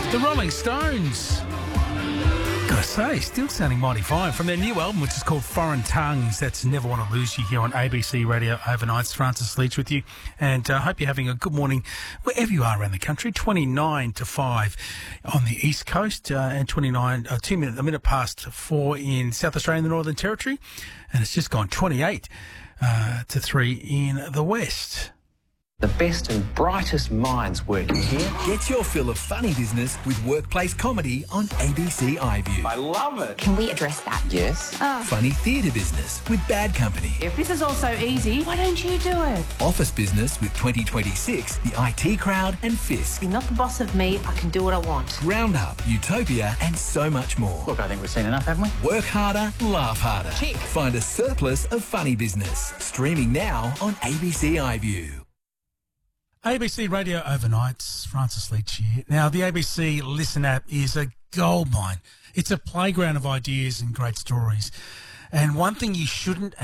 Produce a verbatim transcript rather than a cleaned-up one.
The Rolling Stones. Gotta say, still sounding mighty fine. From their new album, which is called Foreign Tongues, that's Never Want to Lose You here on A B C Radio Overnights. Francis Leach with you, and I uh, hope you're having a good morning wherever you are around the country. twenty-nine to five on the East Coast, uh, and twenty-nine, uh, two minutes, a minute past four in South Australia and the Northern Territory, and it's just gone twenty-eight uh, to three in the West. The best and brightest minds working here. Get your fill of funny business with workplace comedy on A B C iView. I love it. Can we address that? Yes. Oh. Funny theatre business with Bad Company. If this is all so easy, why don't you do it? Office business with twenty twenty-six, the I T Crowd and Fisk. You're not the boss of me. I can do what I want. Roundup, Utopia and so much more. Look, I think we've seen enough, haven't we? Work harder, laugh harder. Tick. Find a surplus of funny business. Streaming now on A B C iView. A B C Radio Overnights, Francis Leach here. Now, the A B C Listen app is a goldmine. It's a playground of ideas and great stories. And one thing you shouldn't